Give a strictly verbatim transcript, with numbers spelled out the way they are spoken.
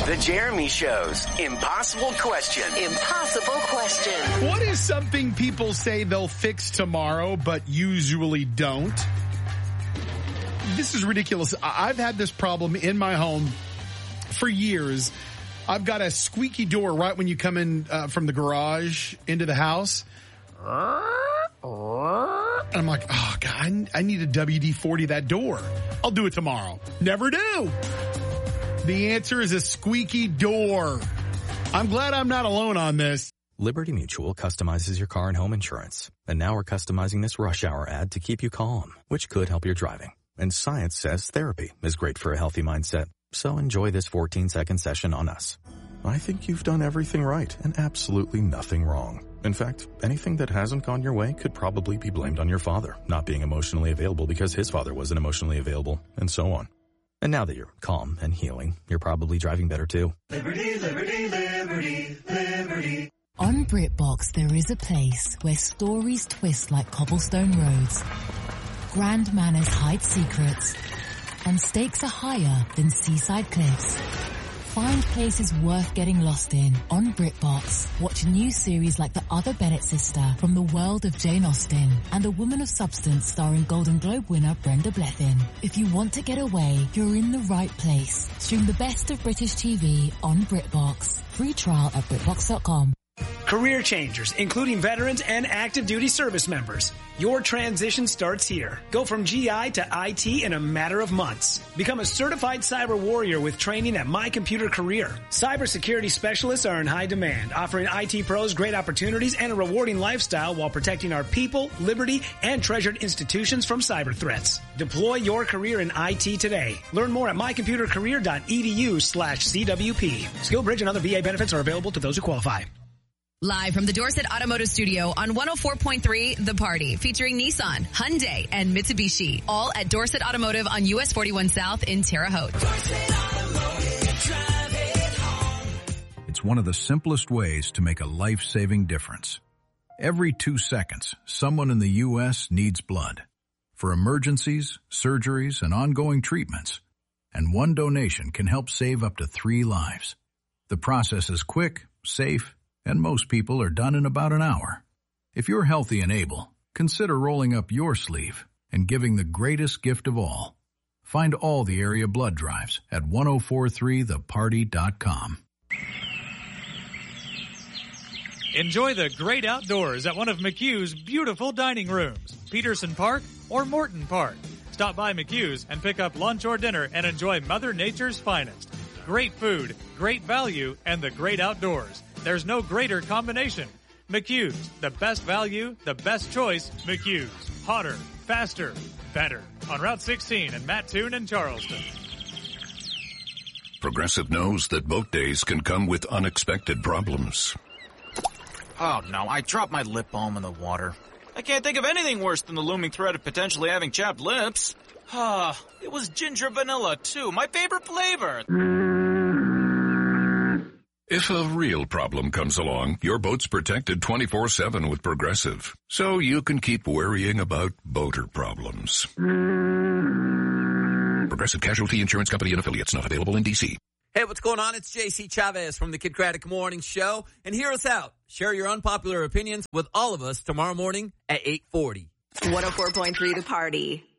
The Jeremy Show's Impossible Question. Impossible Question. What is something people say they'll fix tomorrow, but usually don't? This is ridiculous. I've had this problem in my home for years. I've got a squeaky door right when you come in uh, from the garage into the house. And I'm like, oh, God, I, I need a W D forty that door. I'll do it tomorrow. Never do. The answer is a squeaky door. I'm glad I'm not alone on this. Liberty Mutual customizes your car and home insurance. And now we're customizing this rush hour ad to keep you calm, which could help your driving. And science says therapy is great for a healthy mindset. So enjoy this fourteen second session on us. I think you've done everything right and absolutely nothing wrong. In fact, anything that hasn't gone your way could probably be blamed on your father not being emotionally available because his father wasn't emotionally available, and so on. And now that you're calm and healing, you're probably driving better too. Liberty, liberty, liberty, liberty. On BritBox, there is a place where stories twist like cobblestone roads. Grand manners hide secrets, and stakes are higher than seaside cliffs. Find places worth getting lost in on BritBox. Watch new series like The Other Bennett Sister from the world of Jane Austen and A Woman of Substance starring Golden Globe winner Brenda Blethyn. If you want to get away, you're in the right place. Stream the best of British T V on BritBox. Free trial at BritBox dot com. Career changers, including veterans and active duty service members. Your transition starts here. Go from G I to I T in a matter of months. Become a certified cyber warrior with training at My Computer Career. Cybersecurity specialists are in high demand, offering I T pros great opportunities and a rewarding lifestyle while protecting our people, liberty, and treasured institutions from cyber threats. Deploy your career in I T today. Learn more at mycomputercareer.edu slash CWP. SkillBridge and other V A benefits are available to those who qualify. Live from the Dorset Automotive Studio on one oh four point three The Party, featuring Nissan, Hyundai, and Mitsubishi, all at Dorset Automotive on U S forty-one South in Terre Haute. It's one of the simplest ways to make a life-saving difference. Every two seconds, someone in the U S needs blood for emergencies, surgeries, and ongoing treatments. And one donation can help save up to three lives. The process is quick, safe, and most people are done in about an hour. If you're healthy and able, consider rolling up your sleeve and giving the greatest gift of all. Find all the area blood drives at ten forty-three the party dot com. Enjoy the great outdoors at one of McHugh's beautiful dining rooms, Peterson Park or Morton Park. Stop by McHugh's and pick up lunch or dinner and enjoy Mother Nature's finest. Great food, great value, and the great outdoors. There's no greater combination. McHugh's, the best value, the best choice, McHugh's. Hotter, faster, better. On Route sixteen in Mattoon and Charleston. Progressive knows that boat days can come with unexpected problems. Oh no, I dropped my lip balm in the water. I can't think of anything worse than the looming threat of potentially having chapped lips. Ah, it was ginger vanilla too, my favorite flavor. If a real problem comes along, your boat's protected twenty-four seven with Progressive, so you can keep worrying about boater problems. Progressive Casualty Insurance Company and Affiliates, not available in D C. Hey, what's going on? It's J C Chavez from the Kid Craddock Morning Show, and hear us out. Share your unpopular opinions with all of us tomorrow morning at eight forty. one oh four point three The Party.